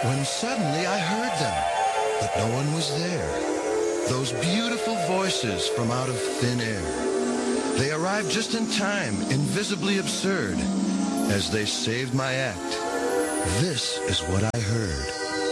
when suddenly I heard them, but no one was there. Those beautiful voices from out of thin air. They arrived just in time, invisibly absurd, as they saved my act. This is what I heard.